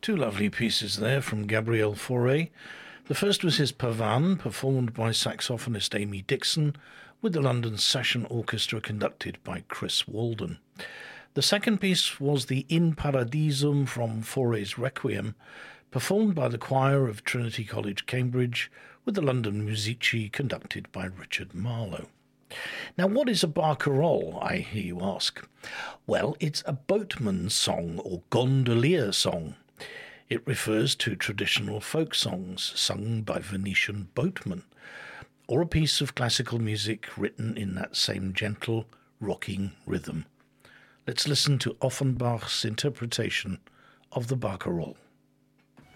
Two lovely pieces there from Gabriel Fauré. The first was his Pavane, performed by saxophonist Amy Dixon, with the London Session Orchestra conducted by Chris Walden. The second piece was the In Paradisum from Fauré's Requiem, performed by the choir of Trinity College, Cambridge, with the London Musici conducted by Richard Marlowe. Now, what is a barcarolle, I hear you ask? Well, it's a boatman's song or gondolier song. It refers to traditional folk songs sung by Venetian boatmen, or a piece of classical music written in that same gentle, rocking rhythm. Let's listen to Offenbach's interpretation of the barcarolle.